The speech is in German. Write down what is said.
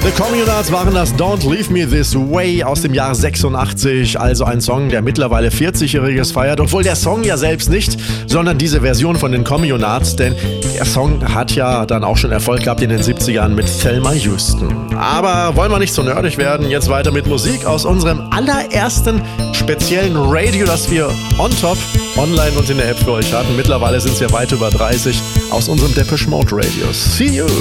The Communards waren das Don't Leave Me This Way aus dem Jahr 86, also ein Song, der mittlerweile 40-Jähriges feiert, obwohl der Song ja selbst nicht, sondern diese Version von den Communards, denn der Song hat ja dann auch schon Erfolg gehabt in den 70ern mit Thelma Houston. Aber wollen wir nicht so nerdig werden, jetzt weiter mit Musik aus unserem allerersten speziellen Radio, das wir on top, online und in der App für euch hatten. Mittlerweile sind es ja weit über 30 aus unserem Depeche Mode Radio. See you!